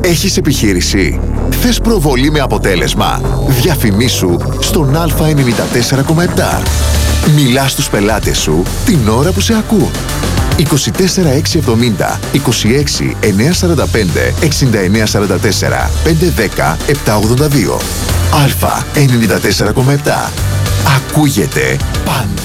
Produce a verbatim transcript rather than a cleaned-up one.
Έχεις επιχείρηση? Θες προβολή με αποτέλεσμα? Διαφημίσου στον Α ενενήντα τέσσερα κόμμα επτά. Μιλάς στους πελάτες σου την ώρα που σε ακούν. είκοσι τέσσερα έξι εβδομήντα, είκοσι έξι εννιακόσια σαράντα πέντε, εξήντα εννέα σαράντα τέσσερα, πεντακόσια δέκα, επτακόσια ογδόντα δύο. Α ενενήντα τέσσερα κόμμα επτά. Ακούγεται παντού.